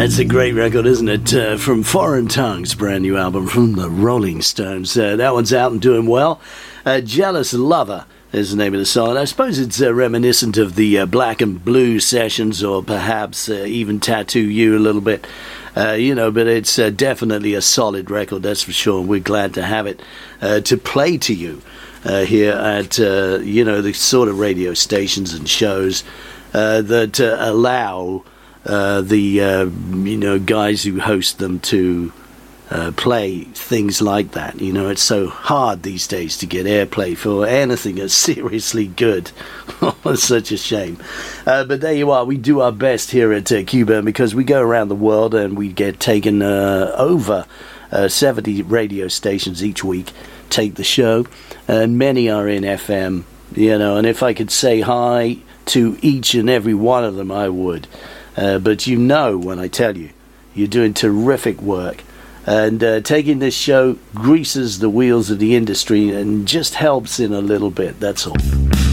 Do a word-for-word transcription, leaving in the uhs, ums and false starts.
That's a great record, isn't it? Uh, from Foreign Tongues, brand new album from the Rolling Stones. Uh, that one's out and doing well. Uh, Jealous Lover is the name of the song. And I suppose it's uh, reminiscent of the uh, Black and Blue sessions, or perhaps uh, even Tattoo You a little bit. Uh, you know, but it's uh, definitely a solid record, that's for sure. And we're glad to have it uh, to play to you uh, here at, uh, you know, the sort of radio stations and shows uh, that uh, allow uh, the, uh, you know, guys who host them to uh, play things like that. You know, it's so hard these days to get airplay for anything that's seriously good. It's such a shame. Uh, but there you are. We do our best here at uh, Cuba, because we go around the world and we get taken uh, over uh, seventy radio stations each week, take the show, and many are in F M, you know, and if I could say hi to each and every one of them, I would. Uh, but you know when I tell you, you're doing terrific work. And uh, taking this show greases the wheels of the industry and just helps in a little bit, that's all.